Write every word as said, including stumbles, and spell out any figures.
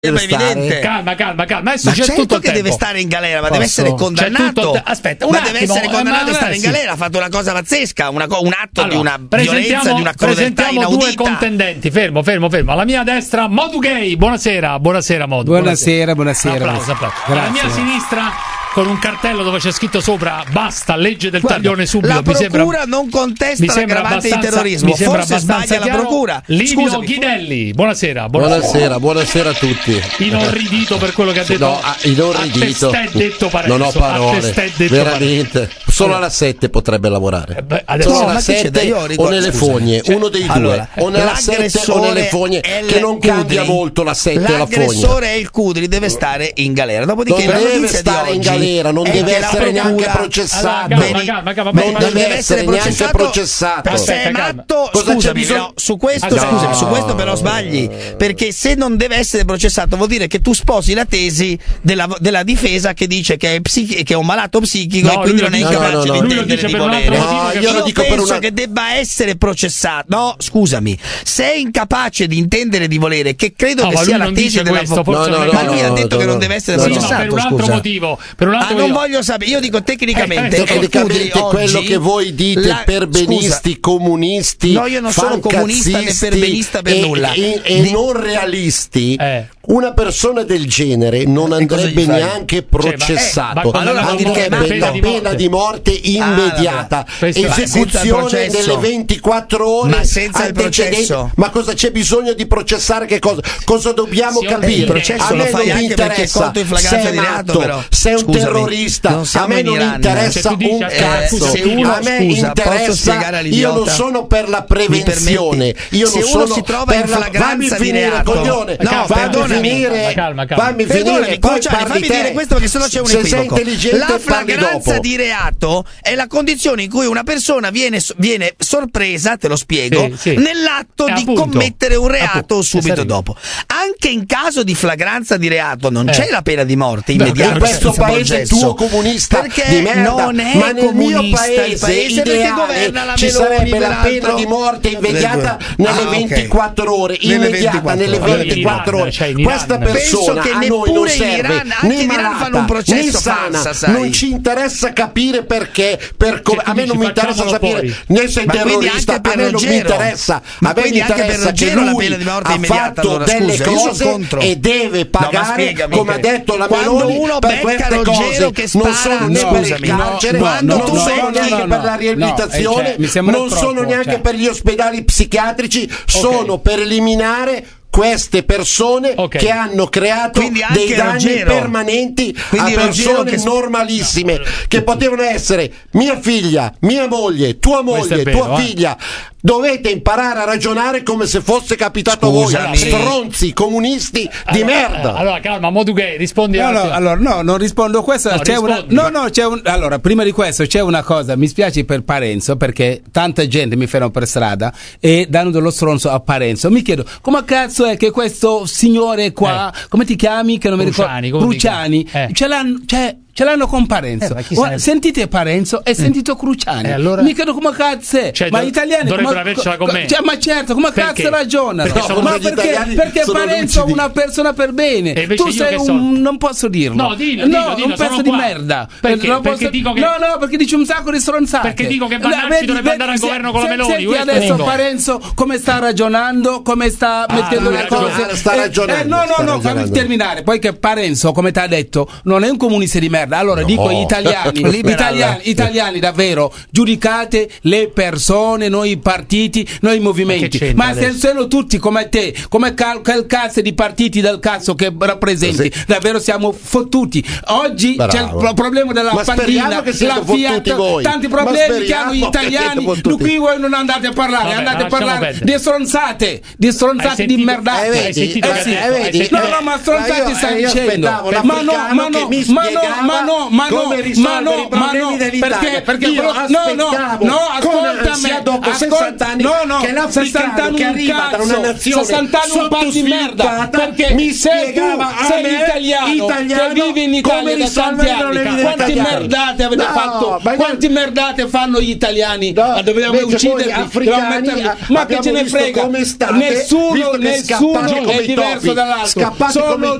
È evidente. Calma, calma, calma. Adesso ma c'è certo tutto il che tempo. deve stare in galera, ma Posso? deve essere condannato. T- Aspetta, un ma attimo, deve essere condannato e eh, stare in sì. galera. Ha fatto una cosa pazzesca, una co- un atto Allora, di una violenza, di una crudeltà presentiamo inaudita. due contendenti. Fermo, fermo, fermo. Alla mia destra, Modu Gay. Buonasera, buonasera, Modu. Buonasera, buonasera. Un applauso, applauso. Alla mia sinistra, con un cartello dove c'è scritto sopra "Basta, legge del Guarda, taglione subito". la mi procura sembra, non contesta mi sembra l'aggravante di abbastanza- terrorismo. Mi sembra Forse abbastanza sbaglia la chiaro. procura. Livio Scusami. Ghidelli. Buonasera, buonasera. Buonasera, buonasera a tutti. Inorridito per quello che ha detto. No, ah, inorridito. A testè detto Parenzo. Non ho A parole. testè detto Veramente. Parenzo. Solo Allora, alla sette potrebbe lavorare. eh, beh, adesso- Solo No, alla ma che c'è sette da- io o ricordo- nelle scusami, fogne, cioè, uno dei allora, due. O nella sette o l'aggressore nelle fogne, è che non il cambia Cudri. molto la sette e la fogna. L'aggressore è il Cudri, deve stare in galera. Dopodiché Non la deve notizia stare di in oggi galera, non è deve che la essere neanche procura- processato. Allora, calma, Beni- calma, calma, non beni- deve beni- essere neanche processato. Se è Calma. matto, Cosa c'è scusami, bisogno- no, su questo, Ah, no. scusami, su questo però sbagli, perché se non deve essere processato vuol dire che tu sposi la tesi della, della difesa che dice che è, psichi- che è un malato psichico No, e quindi lui non è lo dice- incapace no, no, di no, lui lo intendere dice di per un volere. altro No, motivo che io lo Io dico per penso una- che debba essere processato. No, scusami, se è incapace di intendere di volere, che credo No, che ma sia lui la non tesi dice questo, dell'avvocato. forse No, no, non è Ma no, lui no, ha detto no, che non no. deve essere No, Sì, no. ma processato. per un altro scusa. motivo, per un Ah, altro non motivo. voglio sapere, io dico tecnicamente, Eh, eh, che il Tecnicamente Cudri quello oggi- che voi dite la- perbenisti, scusa, comunisti, No, io non sono comunista né fancazzisti perbenista per e, nulla. e, e Di- non realisti, Eh. una persona del genere non E cosa andrebbe gli fai? neanche ma- eh, processato. ma quando Allora vuol dire che è andrebbe matto? la pena di morte immediata, Questo- ma senza il esecuzione processo. nelle ventiquattro ore, Ma senza il antecedenti. processo. Ma cosa c'è bisogno di processare? Che cosa? Cosa dobbiamo Sì, capire? il processo A lo me fai non mi anche perché è interessa colto in flagranza se è di reato, matto, però. se è un Scusami, terrorista, non a siamo me in non Iran. interessa Cioè, tu dici, un eh, cazzo. se uno, a me scusa, posso interessa, spiegare io all'idiota? non sono per la prevenzione, Mi permetti? io Se non uno sono si trova per in la flagranza fammi di finire, reato. coglione, No, fammi perdonami. finire, Calma, calma. fammi Perdonami, finire, poi Cruciani, parli fammi te. dire questo perché sennò c'è un Se sei equivoco. intelligente La parli flagranza dopo. di reato è la condizione in cui una persona viene, viene sorpresa, te lo spiego, Sì, sì. nell'atto Eh, di appunto. commettere un reato Appunto. subito Esatto. dopo. Anche in caso di flagranza di reato non Eh. c'è la pena di morte Beh, immediata. In questo senza paese processo. tuo comunista Perché di merda, non è ma nel mio comunista il paese, paese perché ideale governa la ci Meloni, sarebbe la peraltro. pena di morte immediata Ah, nelle ok. ventiquattro ore, Nelle immediata ventiquattro nelle ore. ventiquattro In ore. Iran, cioè in Iran. Questa Penso persona che a noi non neppure in serve Iran, anche né in Iran malata fanno un processo né sana, farsa, sai. non ci interessa capire perché, per come- Cioè, tu a me non dici, mi interessa facciamolo sapere fuori. né se è Ma quindi terrorista, anche per a me non mi Ruggero? interessa, Ma a me mi quindi anche per interessa che Ruggero la lui pena di morte ha immediata, fatto allora, delle scusa, io sono cose contro. e deve No, ma pagare, spiegami come che- ha detto la quando Meloni, uno per becca queste Ruggero cose che non spara, sono né no, per il scusami, carcere, no, non no, sono no, no, neanche no, per no, la riabilitazione, no, eh, cioè, mi sembra non troppo, sono neanche cioè. per gli ospedali psichiatrici, sono per eliminare queste persone Ok. che hanno creato Quindi anche dei danni Ruggero. permanenti Quindi a Ruggero persone che- normalissime che potevano essere mia figlia, mia moglie, tua Questo è moglie, vero, tua eh. figlia. Dovete imparare a ragionare come se fosse capitato Scusami. a voi, stronzi comunisti di Allora, merda. eh, Allora, calma, Modu Gay, rispondi No, a no, allora no, non rispondo a questo. No, c'è una, rispondi. no, no, c'è un, allora, prima di questo c'è una cosa, mi spiace per Parenzo perché tanta gente mi ferma per strada e danno dello stronzo a Parenzo. Mi chiedo, come cazzo è che questo signore qua, Eh. come ti chiami? Che non mi ricordo. Cruciani, come ti Cruciani, chiami? Eh. ce l'hanno, cioè, ce l'hanno con Parenzo. Eh, ma chi Guarda, se ne- sentite Parenzo e sentite Cruciani. E allora? Mi chiedo come cazzo è. Cioè, ma dov- gli italiani dovrebbero come- avercela con co- me. cioè, ma certo, come Perché? cazzo ragionano? Perché sono ma gli perché, italiani perché sono Parenzo è lucidi. una persona per bene. E invece Tu io sei che un sono? non posso dirlo. No, dillo, no, dillo, dillo, un pezzo sono di qua. merda. Perché? Non Perché dico che- No, no, perché dici un sacco di stronzate. Perché dico che No, Bannacci vedi- dovrebbe vedi, andare al se- governo con la se- Meloni, Senti questo adesso dico. Parenzo come sta ragionando, come sta Ah, mettendo lui le ragiona. cose. Ah, sta Eh, ragionando, eh, no, no, sta no, fammi ragionando. terminare. Poi che Parenzo, come ti ha detto, non è un comunista di merda. Allora No. dico gli italiani, Liberal. italiani, italiani davvero, giudicate le persone, noi partiti, noi movimenti. c'entra Ma se adesso? sono tutti come te, come cal- quel cazzo di partiti del cazzo che rappresenti, Sì. davvero siamo fottuti. Oggi Bravo. c'è il pro- problema della Ma speriamo pandina, che siete la fottuti Fiat, voi. tanti Ma problemi che speriamo hanno gli che italiani. siete fottuti. Di qui voi non andate a parlare, Vabbè, andate a lasciamo parlare perdere. di stronzate, di stronzate Hai di sentito- merdate. Eh, Hai vedi, sentito Eh che sì, ha detto? eh, Hai vedi, sentito- No, no, ma stronzate Ma io- stai eh, io dicendo. aspettavo Ma no, l'africano ma no, che mi ma no, spiegava ma no, ma no, come ma risolvere no, i problemi ma no, dell'Italia. perché, perché Io no, no, aspettavo no, con ascolta ansia me, dopo ascolta, sessanta anni no, no, che l'africano che arriva da una nazione sessanta anni un po' di merda, perché mi se tu spiegava a sei me, italiano, italiano, che vivi in Italia da tanti anni, quanti merdate avete No, fatto, ma quanti merdate fanno gli italiani, No, ma dobbiamo invece ucciderli, voi africani, dobbiamo metterli- a- ma che abbiamo ce ne visto frega, come state, nessuno, visto che nessuno scappate come è i diverso topi, dall'altro, scappate come sono i